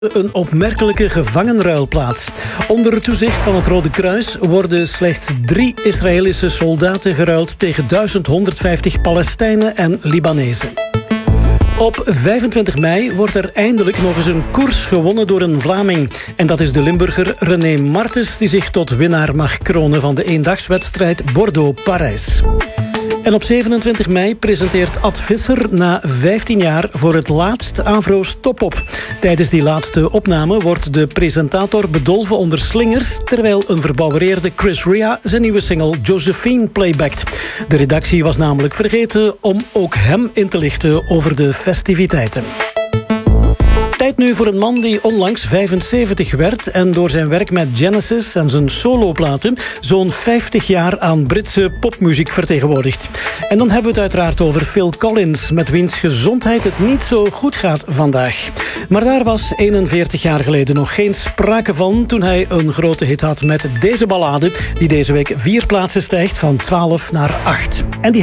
Een opmerkelijke gevangenruil plaats. Onder toezicht van het Rode Kruis worden slechts 3 Israëlische soldaten geruild tegen 1150 Palestijnen en Libanezen. Op 25 mei wordt er eindelijk nog eens een koers gewonnen door een Vlaming. En dat is de Limburger René Martens, die zich tot winnaar mag kronen van de eendagswedstrijd Bordeaux-Parijs. En op 27 mei presenteert Ad Visser na 15 jaar voor het laatst Avro's Top-op. Tijdens die laatste opname wordt de presentator bedolven onder slingers, terwijl een verbouwereerde Chris Rea zijn nieuwe single Josephine playbackt. De redactie was namelijk vergeten om ook hem in te lichten over de festiviteiten. Tijd nu voor een man die onlangs 75 werd en door zijn werk met Genesis en zijn soloplaten zo'n 50 jaar aan Britse popmuziek vertegenwoordigt. En dan hebben we het uiteraard over Phil Collins, met wiens gezondheid het niet zo goed gaat vandaag. Maar daar was 41 jaar geleden nog geen sprake van toen hij een grote hit had met deze ballade, die deze week 4 plaatsen stijgt van 12 naar 8. En die